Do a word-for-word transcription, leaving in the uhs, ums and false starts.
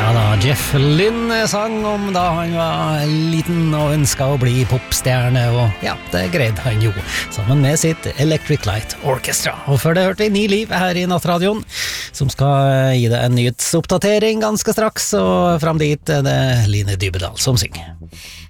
Ja da, Jeff Lynne sang om da han var liten og ønsket å bli popstjerne, og ja, det greide han jo, sammen med sitt Electric Light Orchestra. Og før det hørte vi Ni Liv her i Nattradioen, som skal gi deg en nyhetsoppdatering ganske straks, og fram dit er det Line Dybedal som synger.